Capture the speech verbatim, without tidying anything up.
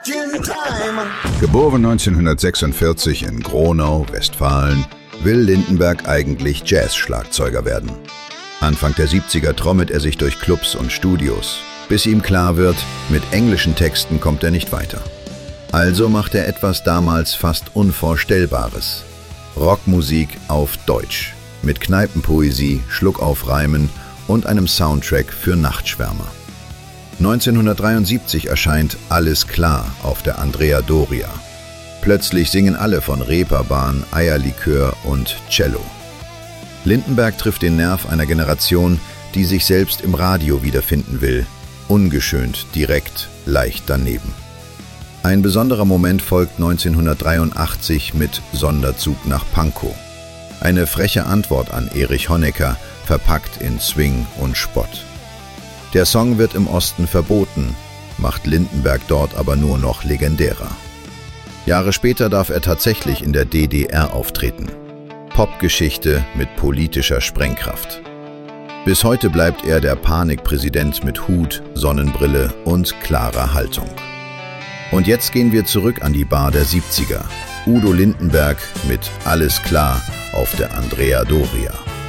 Geboren neunzehnhundertsechsundvierzig in Gronau, Westfalen, will Lindenberg eigentlich Jazz-Schlagzeuger werden. Anfang der siebziger trommelt er sich durch Clubs und Studios, bis ihm klar wird, mit englischen Texten kommt er nicht weiter. Also macht er etwas damals fast Unvorstellbares. Rockmusik auf Deutsch, mit Kneipenpoesie, Schluckaufreimen und einem Soundtrack für Nachtschwärmer. neunzehnhundertdreiundsiebzig erscheint Alles klar auf der Andrea Doria. Plötzlich singen alle von Reeperbahn, Eierlikör und Cello. Lindenberg trifft den Nerv einer Generation, die sich selbst im Radio wiederfinden will. Ungeschönt, direkt, leicht daneben. Ein besonderer Moment folgt neunzehnhundertdreiundachtzig mit Sonderzug nach Pankow. Eine freche Antwort an Erich Honecker, verpackt in Swing und Spott. Der Song wird im Osten verboten, macht Lindenberg dort aber nur noch legendärer. Jahre später darf er tatsächlich in der D D R auftreten. Popgeschichte mit politischer Sprengkraft. Bis heute bleibt er der Panikpräsident mit Hut, Sonnenbrille und klarer Haltung. Und jetzt gehen wir zurück an die Bar der siebziger. Udo Lindenberg mit Alles klar auf der Andrea Doria.